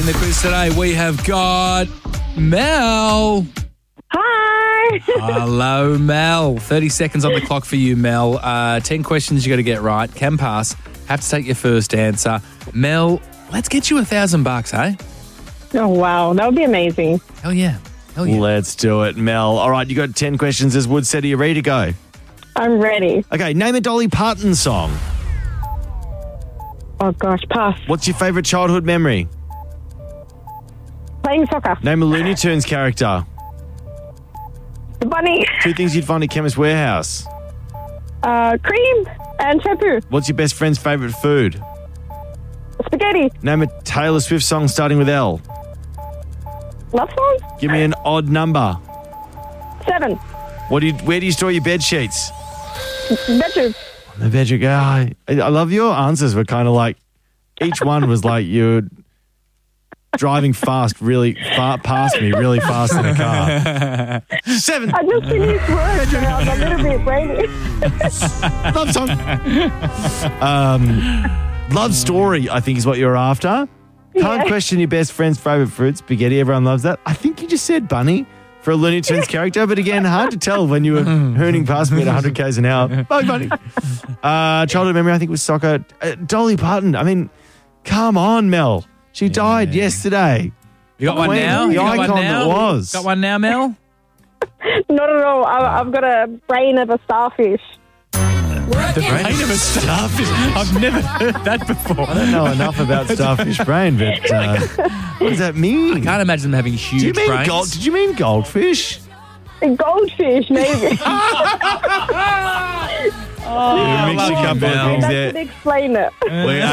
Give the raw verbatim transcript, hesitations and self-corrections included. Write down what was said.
the quiz today, we have got Mel. Hi. Hello, Mel. thirty seconds on the clock for you, Mel. Uh, ten questions you got to get right. Can pass. Have to take your first answer. Mel, let's get you a thousand bucks, eh? Oh, wow. That would be amazing. Hell yeah. Hell yeah. Let's do it, Mel. All right, you got ten questions, as Wood said. Are you ready to go? I'm ready. Okay, name a Dolly Parton song. Oh, gosh. Pass. What's your favourite childhood memory? Playing soccer. Name a Looney Tunes character. The bunny. Two things you'd find at Chemist Warehouse. Uh, cream and shampoo. What's your best friend's favourite food? Spaghetti. Name a Taylor Swift song starting with L. Love song? Give me an odd number. Seven. What do you, where do you store your bed sheets? Bedroom. The bedroom guy. I, I love your answers were kind of like, each one was like you're driving fast, really far past me, really fast in a car. Seven. I just finished work, so I'm a little bit brainy. Love song. Um, love story, I think, is what you're after. Can't Yeah. question your best friend's favourite fruit, spaghetti. Everyone loves that. I think you just said bunny for a Looney Tunes character, but again, hard to tell when you were hurning past me at one hundred kays an hour. Bye, bunny. Uh, childhood memory, I think, was soccer. Uh, Dolly Parton. I mean, come on, Mel. She died yesterday. You got one Queen, now? the You got icon one now? that was. Got one now, Mel? Not at all. I, I've got a brain of a starfish. The brain of a starfish. I've never heard that before. I don't know enough about starfish brain, but uh, what does that mean? I can't imagine them having huge Do you mean brains. gold? Did you mean goldfish? A goldfish, maybe. Oh, love you, couple of Mel. things That there. could explain it. We